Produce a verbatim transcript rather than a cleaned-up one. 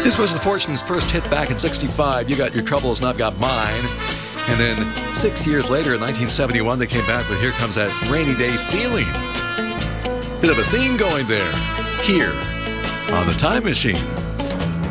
This was the Fortunes' first hit back in sixty-five. You got your troubles and I've got mine. And then six years later in nineteen seventy-one, they came back with Here Comes That Rainy Day Feeling. Bit of a theme going there. Here on The Time Machine.